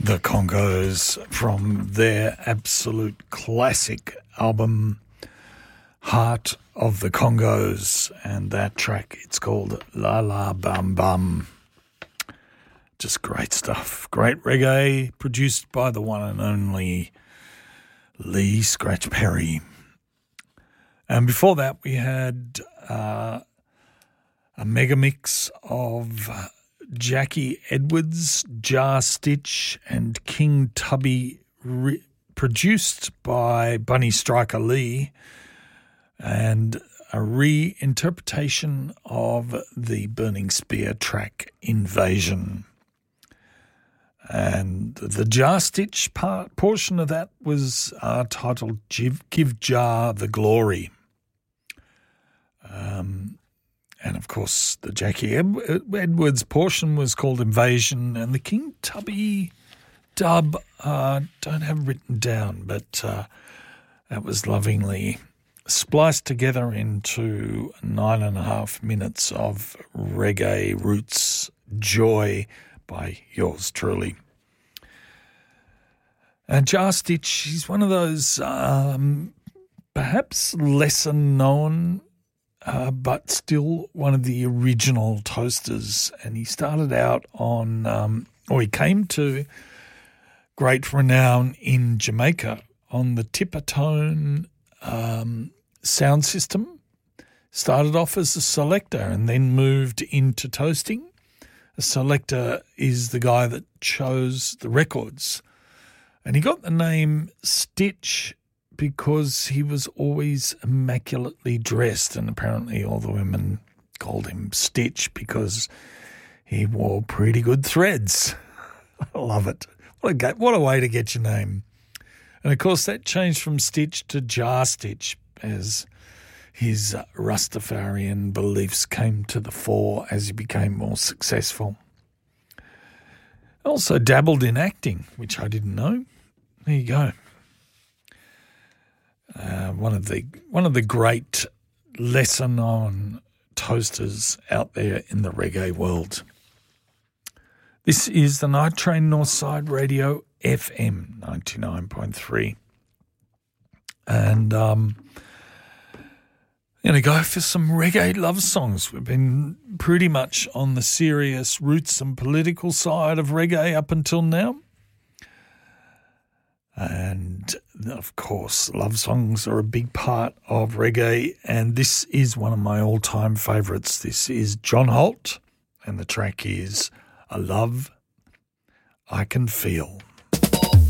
The Congos from their absolute classic album Heart of the Congos, and that track, it's called La La Bam Bam. Just great stuff. Great reggae produced by the one and only Lee Scratch Perry. And before that we had a mega mix of Jackie Edwards, Jar Stitch and King Tubby, produced by Bunny Striker Lee, and a reinterpretation of the Burning Spear track Invasion. And the Jar Stitch portion of that was titled Give Jar the Glory. And, of course, the Jackie Edwards portion was called Invasion, and the King Tubby dub don't have written down, but that was lovingly spliced together into 9.5 minutes of reggae roots joy by yours truly. And Jar Stitch, he's one of those perhaps lesser known but still one of the original Toasters. And he started out on, he came to great renown in Jamaica on the Tippertone sound system. Started off as a selector and then moved into toasting. A selector is the guy that chose the records. And he got the name Stitch because he was always immaculately dressed, and apparently all the women called him Stitch because he wore pretty good threads. I love it. What a way to get your name. And, of course, that changed from Stitch to Jar Stitch as his Rastafarian beliefs came to the fore as he became more successful. Also dabbled in acting, which I didn't know. There you go. One of the great lesser-known toasters out there in the reggae world. This is the Night Train Northside Radio FM 99.3. And I'm going to go for some reggae love songs. We've been pretty much on the serious roots and political side of reggae up until now. And, of course, love songs are a big part of reggae, and this is one of my all-time favourites. This is John Holt, and the track is A Love I Can Feel.